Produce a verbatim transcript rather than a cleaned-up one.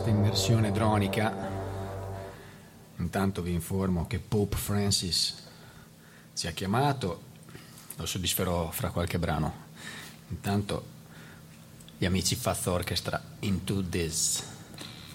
questa immersione dronica. Intanto vi informo che Pope Francis ci ha chiamato, lo soddisferò fra qualche brano. Intanto gli amici Fuzz Orchestra, Into This.